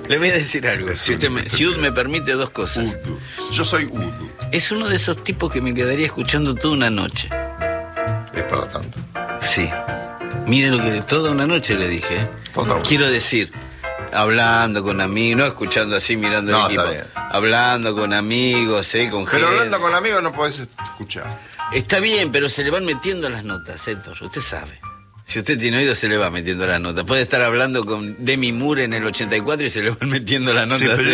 Le voy a decir algo. Si Ud me permite dos cosas. Ud. Yo soy Ud. Es uno de esos tipos que me quedaría escuchando toda una noche. Es para tanto. Sí. Mire lo que... Toda una noche le dije. Quiero decir, hablando con amigos, no escuchando así, mirando el equipo. Hablando con amigos, con gente. Pero hablando con amigos no podés escuchar. Está bien, pero se le van metiendo las notas, Héctor. Usted sabe. Si usted tiene oído, se le va metiendo las notas. Puede estar hablando con Demi Moore en el 84 y se le van metiendo las notas. Sí,